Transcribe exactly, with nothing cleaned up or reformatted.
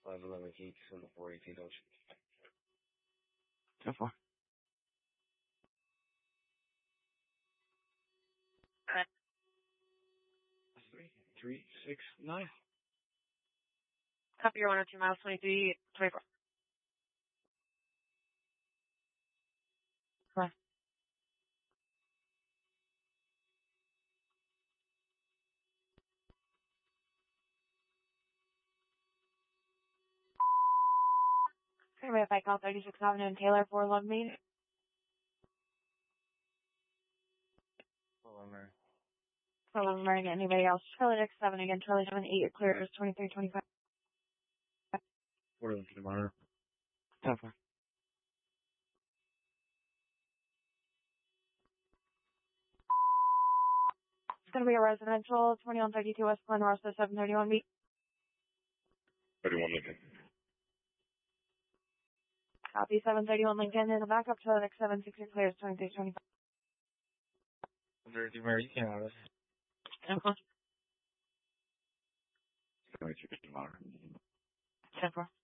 five eleven Heats on the four eighteen Ocean. ten four. Three, three, six, nine. Copy your one oh two miles, twenty-three, twenty-four. Bye. Anyway, if I call thirty-six Avenue and Taylor for one meeting. Hold on there. For one meeting, anybody else? Charlie X seven again, Charlie seven eight, you're clear, it's twenty-three, twenty-five. Four eleven to the monitor. ten four. It's going to be a residential, twenty-one thirty-two West Glen Rosa, seven thirty-one B. thirty-one Lincoln. Copy, seven thirty-one Lincoln. In the backup, Charlie X seven six, you're clear, it's twenty-three, twenty-five. Under Mary, you can't have it. ten four. twenty-three to the monitor. ten four.